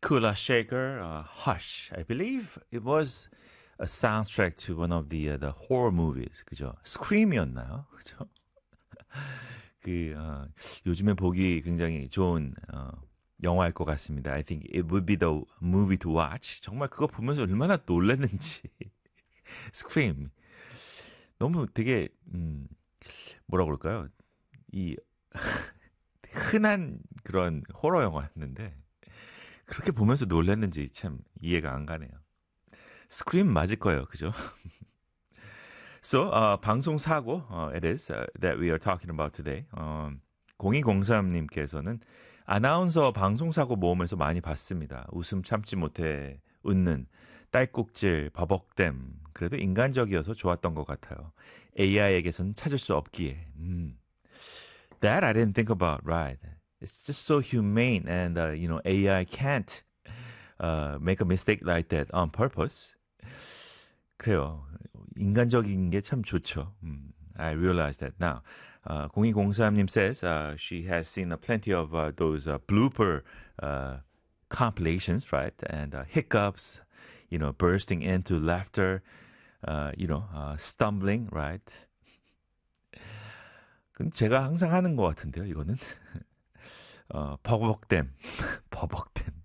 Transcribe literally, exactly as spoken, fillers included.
Kula Shaker, uh, Hush. I believe it was a soundtrack to one of the uh, the horror movies. 그죠? Scream이었나요? 그죠? 그 어, 요즘에 보기 굉장히 좋은 어, 영화일 것 같습니다. I think it would be the movie to watch. 정말 그거 보면서 얼마나 놀랐는지. Scream. 너무 되게 음, 뭐라 그럴까요? 이 흔한 그런 호러 영화였는데 그렇게 보면서 놀랐는지 참 이해가 안 가네요. 스크림 맞을 거예요, 그죠? So, uh, 방송 사고, uh, it is uh, that we are talking about today. Um, 공이공삼님께서는 아나운서 방송 사고 모험에서 많이 봤습니다. 웃음 참지 못해 웃는 딸꾹질, 버벅댐. 그래도 인간적이어서 좋았던 것 같아요. 에이아이에게선 찾을 수 없기에. 음. That I didn't think about, right? It's just so humane, and uh, you know, A I can't uh, make a mistake like that on purpose. 그래요. 인간적인 게 참 좋죠. 음, I realize that now. Uh, 공이공삼님 says uh, she has seen uh, plenty of uh, those uh, blooper uh, compilations, right? And uh, hiccups, you know, bursting into laughter, uh, you know, uh, stumbling, right? 그건 제가 항상 하는 것 같은데요, 이거는. 어, 버벅댐. 버벅댐.